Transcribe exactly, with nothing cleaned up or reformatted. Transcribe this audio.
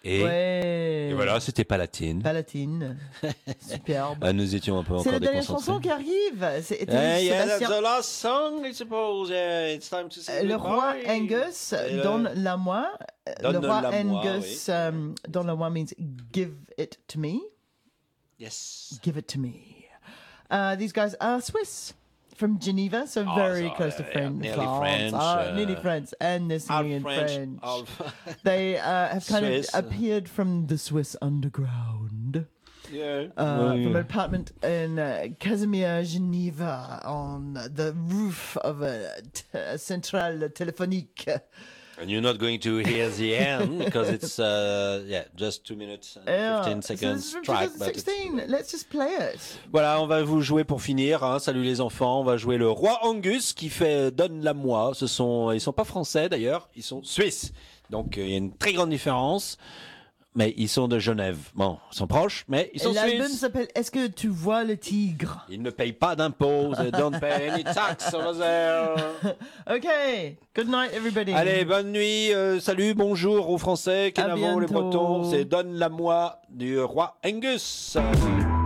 Et, ouais. et voilà, c'était Palatine. Palatine. Superbe. Ah, nous étions un peu C'est encore la dernière déconcentrés. chanson qui arrive. C'est Eh, yeah, that's Sébastien. the last song, I suppose. Yeah, it's time to say Le roi goodbye. Angus, Et le- donne-la-moi. Le roi Donne-la-moi, Angus, oui. um, donne-la-moi means give it to me. Yes. Give it to me. Uh, these guys are Swiss. From Geneva, so Oh, very so, close to yeah, France. nearly French, Ah, uh, nearly French, and they're Half singing in French, French. half- They uh, have kind Swiss. of appeared from the Swiss underground. Yeah. Uh, Ouais. From an apartment in uh, Casimir, Geneva, on the roof of a, t- a centrale téléphonique. And you're not going to hear the end because it's uh, yeah just two minutes and Yeah. fifteen So seconds this is from track. twenty But it's- sixteen. Let's just play it. Voilà, on va vous jouer pour finir. Hein. Salut les enfants, on va jouer le roi Angus qui fait Donne-la-moi. Ce sont, ils sont pas français d'ailleurs, ils sont suisses. Donc il y a une très grande différence. Mais ils sont de Genève. Bon, ils sont proches, mais ils sont L'album suisses. s'appelle Est-ce que tu vois le tigre? Ils ne payent pas d'impôts. They don't pay any tax over there. Okay. Good night, everybody. Allez, bonne nuit. euh, salut, bonjour aux Français. Kenavo, les bientôt. Bretons. C'est Donne-la-moi du roi Angus.